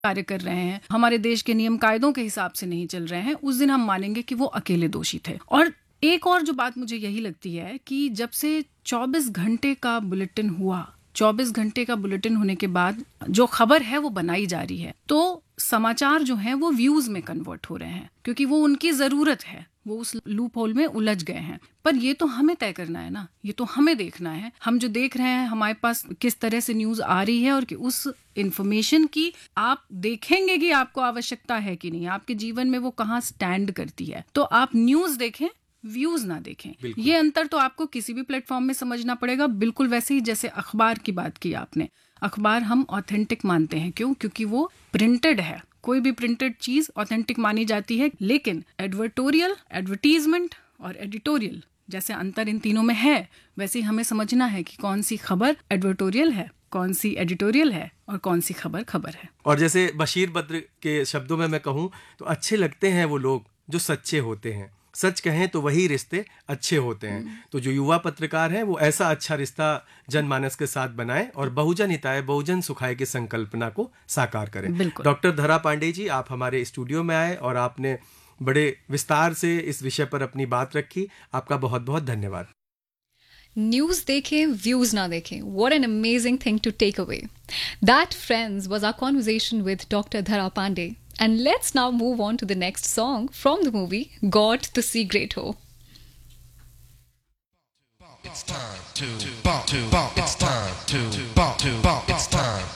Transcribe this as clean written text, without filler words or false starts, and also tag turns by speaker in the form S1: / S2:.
S1: कार्य कर रहे हैं, हमारे देश के नियम कायदों के हिसाब से नहीं चल रहे हैं, उस दिन हम मानेंगे कि वो अकेले दोषी थे। और एक और जो बात मुझे यही लगती है कि जब से 24 घंटे का बुलेटिन हुआ, 24 घंटे का बुलेटिन होने के बाद जो खबर है वो बनाई जा रही है, तो समाचार जो हैं वो व्यूज में कन्वर्ट हो रहे हैं, क्योंकि वो उनकी जरूरत है, वो उस लूप होल में उलझ गए हैं। पर ये तो हमें तय करना है ना, ये तो हमें देखना है, हम जो देख रहे हैं हमारे पास किस तरह से न्यूज आ रही है और कि उस इंफॉर्मेशन की आप देखेंगे कि आपको आवश्यकता है कि नहीं, आपके जीवन में वो कहाँ स्टैंड करती है। तो आप न्यूज देखें, व्यूज ना देखें। ये अंतर तो आपको किसी भी प्लेटफॉर्म में समझना पड़ेगा। बिल्कुल वैसे ही जैसे अखबार की बात की आपने, अखबार हम ऑथेंटिक मानते हैं, क्यों? क्योंकि वो प्रिंटेड है, कोई भी प्रिंटेड चीज ऑथेंटिक मानी जाती है। लेकिन एडवर्टोरियल, एडवर्टीजमेंट और एडिटोरियल जैसे अंतर इन तीनों में है, वैसे ही हमें समझना है कि कौन सी खबर एडवर्टोरियल है, कौन सी एडिटोरियल है और कौन सी खबर है।
S2: और जैसे बशीर बद्र के शब्दों में मैं कहूँ तो अच्छे लगते हैं वो लोग जो सच्चे होते हैं, सच कहें तो वही रिश्ते अच्छे होते हैं। तो जो युवा पत्रकार हैं वो ऐसा अच्छा रिश्ता जनमानस के साथ बनाएं और बहुजन हिताय बहुजन सुखाय की संकल्पना को साकार करें। डॉक्टर धरा पांडे जी, आप हमारे स्टूडियो में आए और आपने बड़े विस्तार से इस विषय पर अपनी बात रखी, आपका बहुत बहुत धन्यवाद।
S3: न्यूज देखें, व्यूज ना देखें. What an amazing thing to take away. That, friends, was our conversation with Dr. Dhara Pandey. And let's now move on to the next song from the movie God to See Great Ho. It's time to bump, it's time to bump, it's time